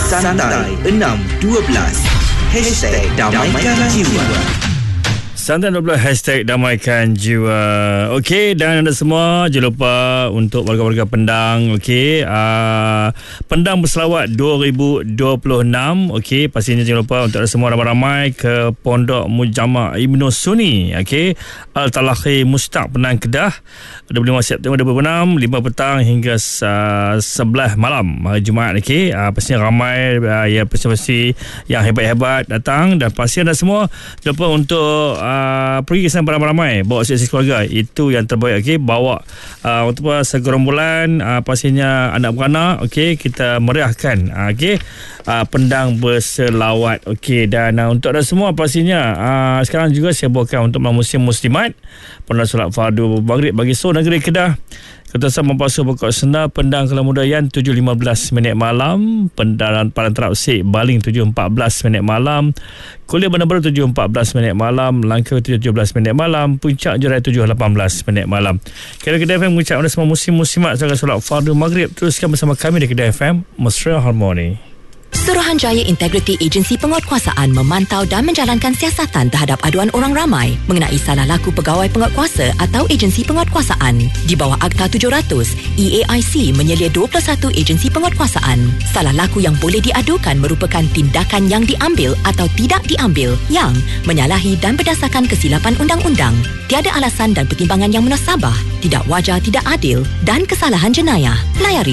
Santai 612 #Damaikan Jiwa. Santai 12 #Damaikan Jiwa. Okey, dan anda semua jangan lupa untuk warga-warga Pendang, okey, Pendang Berselawat 2026, okey, pastinya jangan lupa untuk anda semua ramai-ramai ke Pondok Mujama' Ibnu Sunni, okey, Al-Talakhi Mustaq Penang Kedah 25 September 2026, 5 petang hingga 11 malam hari Jumaat, okey. Pastinya ramai ya, pasti yang hebat-hebat datang, dan pasti anda semua jangan lupa untuk pergi ke sana beramai-ramai, bawa sesi keluarga, itu yang terbaik, okey. Bawa untuk segerombolan, pastinya anak beranak, okey, kita meriahkan, okey, Pendang Berselawat, okey. Dan untuk anda semua pastinya sekarang juga saya bawakan untuk musim muslimat pernah solat fardu maghrib bagi seluruh negeri Kedah. Ketua Mempasuh Pokok Senda Pendang Kelamudayan 7.15 malam, Pendang Padang Terap Sik Baling 7.14 malam, Kuliah Bandar Baru 7.14 malam, Langkawi 7.17 malam, Puncak Jerai 7.18 malam. Kedah FM mengucapkan anda semua muslimat sebagai solat fardu maghrib. Teruskan bersama kami di Kedah FM, Mesra Harmoni. Suruhanjaya Integrity Agensi Penguatkuasaan memantau dan menjalankan siasatan terhadap aduan orang ramai mengenai salah laku pegawai penguatkuasa atau agensi penguatkuasaan. Di bawah Akta 700, EAIC menyelia 21 agensi penguatkuasaan. Salah laku yang boleh diadukan merupakan tindakan yang diambil atau tidak diambil yang menyalahi dan berdasarkan kesilapan undang-undang, tiada alasan dan pertimbangan yang munasabah, tidak wajar, tidak adil dan kesalahan jenayah. Layari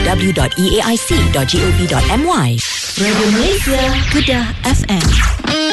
www.eaic.gov.my. Radio Malaysia, Kedah FM.